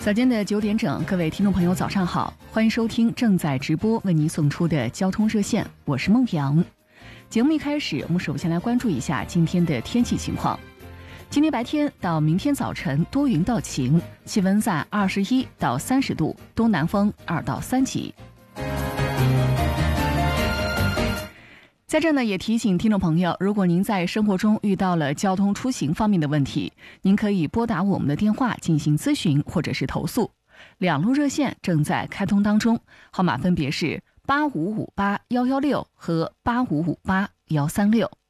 早间的9点整，各位听众朋友早上好，欢迎收听正在直播为您送出的交通热线，我是孟阳。节目一开始，我们首先来关注一下今天的天气情况。今天白天到明天早晨多云到晴，气温在21到30度，东南风2到3级。在这呢，也提醒听众朋友，如果您在生活中遇到了交通出行方面的问题，您可以拨打我们的电话进行咨询或者是投诉。2路热线正在开通当中，号码分别是8558-116和8558-136。